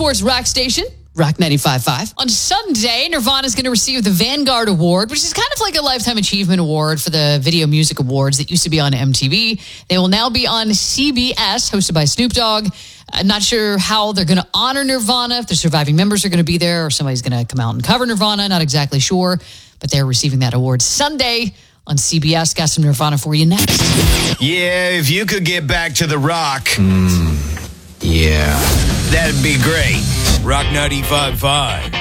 sports rock station, Rock 95.5. On Sunday, Nirvana is going to receive the Vanguard Award, which is kind of like a Lifetime Achievement Award for the Video Music Awards that used to be on MTV. They will now be on CBS, hosted by Snoop Dogg. I'm not sure how they're going to honor Nirvana, if the surviving members are going to be there or somebody's going to come out and cover Nirvana. Not exactly sure, but they're receiving that award Sunday on CBS. Got some Nirvana for you next. Yeah, if you could get back to the rock. Yeah, that'd be great. Rock 95.5.